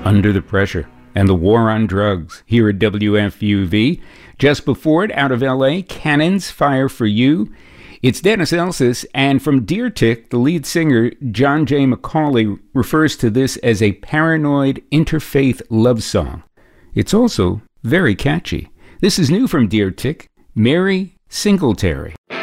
Under the Pressure and the War on Drugs here at WFUV. Just before it, out of LA, Cannons, Fire for You. It's Dennis Elsas, and from Deer Tick, the lead singer, John J. McCauley, refers to this as a paranoid interfaith love song. It's also very catchy. This is new from Deer Tick, Mary Singletary.